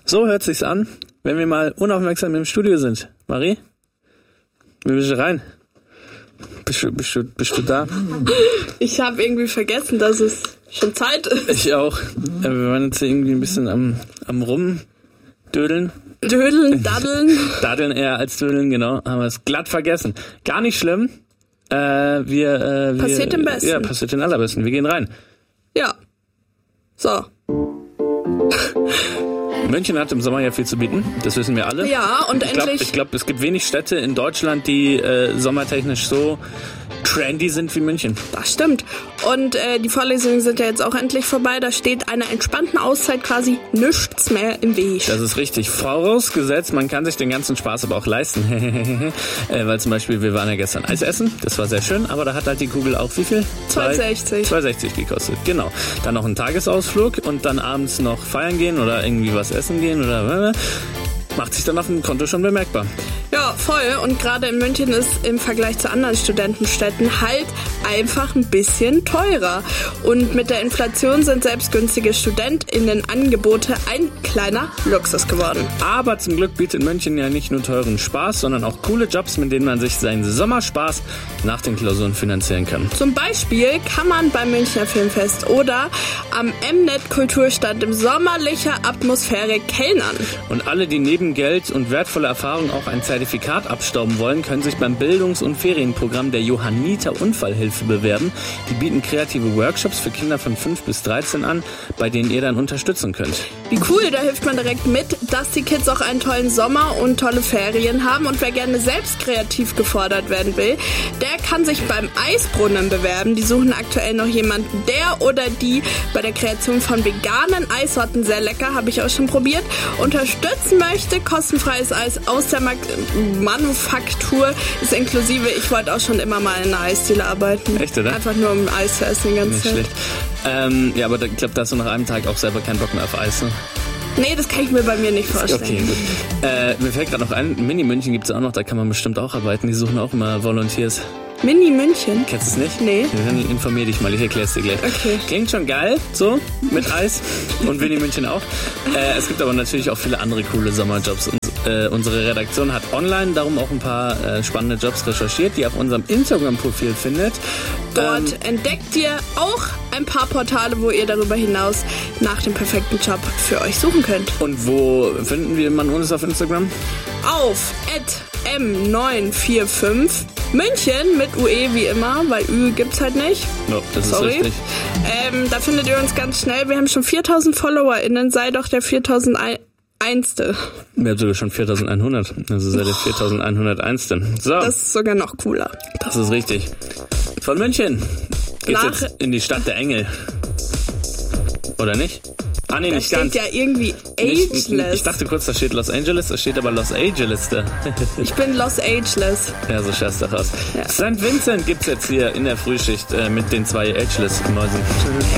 So hört sich's an, wenn wir mal unaufmerksam im Studio sind. Marie? Wie bist du rein? Bist du da? Ich habe irgendwie vergessen, dass es schon Zeit ist. Ich auch. Wir waren jetzt irgendwie ein bisschen am Rumdödeln. Dödeln, daddeln. Daddeln eher als dödeln, genau. Haben wir es glatt vergessen. Gar nicht schlimm. Passiert den Besten. Ja, passiert den Allerbesten. Wir gehen rein. Ja. So. München hat im Sommer ja viel zu bieten, das wissen wir alle. Ja, und endlich... Ich glaube, es gibt wenig Städte in Deutschland, die sommertechnisch so trendy sind wie München. Das stimmt. Und die Vorlesungen sind ja jetzt auch endlich vorbei. Da steht einer entspannten Auszeit quasi nichts mehr im Weg. Das ist richtig. Vorausgesetzt, man kann sich den ganzen Spaß aber auch leisten. Weil zum Beispiel, wir waren ja gestern Eis essen. Das war sehr schön, aber da hat halt die Kugel auch wie viel? 2,60. 2,60 gekostet, genau. Dann noch ein Tagesausflug und dann abends noch feiern gehen oder irgendwie was essen gehen oder... Macht sich dann auf dem Konto schon bemerkbar. Ja, voll. Und gerade in München ist im Vergleich zu anderen Studentenstädten halt einfach ein bisschen teurer. Und mit der Inflation sind selbst günstige StudentInnen-Angebote ein kleiner Luxus geworden. Aber zum Glück bietet München ja nicht nur teuren Spaß, sondern auch coole Jobs, mit denen man sich seinen Sommerspaß nach den Klausuren finanzieren kann. Zum Beispiel kann man beim Münchner Filmfest oder am Mnet Kulturstand in sommerlicher Atmosphäre kellnern. Und alle, die neben Geld und wertvolle Erfahrung auch ein Zertifikat abstauben wollen, können sich beim Bildungs- und Ferienprogramm der Johanniter Unfallhilfe bewerben. Die bieten kreative Workshops für Kinder von 5 bis 13 an, bei denen ihr dann unterstützen könnt. Wie cool, da hilft man direkt mit, dass die Kids auch einen tollen Sommer und tolle Ferien haben. Und wer gerne selbst kreativ gefordert werden will, der kann sich beim Eisbrunnen bewerben. Die suchen aktuell noch jemanden, der oder die bei der Kreation von veganen Eissorten, sehr lecker, habe ich auch schon probiert, unterstützen möchte. Kostenfreies Eis aus der Manufaktur ist inklusive. Ich wollte auch schon immer mal in einer Eisdiele arbeiten. Echt, oder? Einfach nur um Eis zu essen die ganze Zeit. Nicht schlecht. Ja, aber ich glaube, da hast du nach einem Tag auch selber keinen Bock mehr auf Eis, ne? Nee, das kann ich mir bei mir nicht vorstellen. Okay, gut. Mir fällt gerade noch ein, Mini-München gibt es auch noch, da kann man bestimmt auch arbeiten. Die suchen auch immer Volunteers. Mini München? Kennst du es nicht? Nee. Dann informier dich mal, ich erklär's dir gleich. Okay. Klingt schon geil, so, mit Eis und Mini München auch. Es gibt aber natürlich auch viele andere coole Sommerjobs. Unsere Redaktion hat online darum auch ein paar spannende Jobs recherchiert, die ihr auf unserem Instagram-Profil findet. Dort entdeckt ihr auch ein paar Portale, wo ihr darüber hinaus nach dem perfekten Job für euch suchen könnt. Und wo finden man uns auf Instagram? Auf @m945 München mit UE wie immer, weil Ü gibt's halt nicht. No, das Sorry. ist richtig. Da findet ihr uns ganz schnell. Wir haben schon 4.000 FollowerInnen, sei doch der 4.001. Wir haben sogar schon 4.100, also sei der 4.101. So. Das ist sogar noch cooler. Das ist richtig. Von München geht's jetzt in die Stadt der Engel. Oder nicht? Ah, nee, nicht ganz. Da steht ja irgendwie Ageless. Ich dachte kurz, da steht Los Angeles, da steht aber Los Angeles da. Ich bin Los Ageless. Ja, so schaust du doch aus. Ja. St. Vincent gibt's jetzt hier in der Frühschicht mit den 2 Ageless-Mäusen.